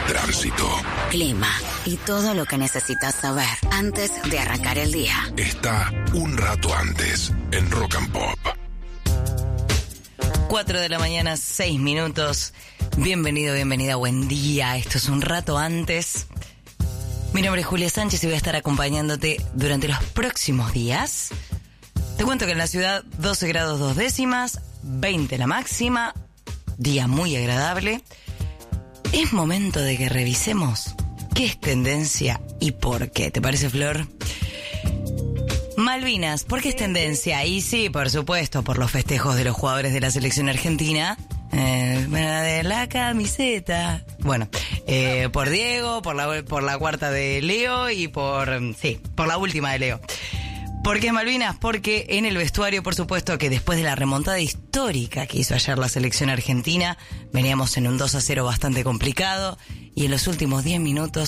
tránsito, clima y todo lo que necesitas saber antes de arrancar el día. Está un rato antes en Rock and Pop. 4 de la mañana, 6 minutos. Bienvenido, bienvenida, buen día. Esto es un rato antes. Mi nombre es Julia Sánchez y voy a estar acompañándote durante los próximos días. Te cuento que en la ciudad 12 grados 2 décimas, 20 la máxima, día muy agradable. Es momento de que revisemos qué es tendencia y por qué. ¿Te parece, Flor? Malvinas, ¿por qué es tendencia? Y sí, por supuesto, por los festejos de los jugadores de la selección argentina. De la camiseta. Bueno, por Diego, por la cuarta de Leo y por la última de Leo. ¿Por qué Malvinas? Porque en el vestuario, por supuesto, que después de la remontada histórica que hizo ayer la selección argentina, veníamos en un 2-0 bastante complicado y en los últimos 10 minutos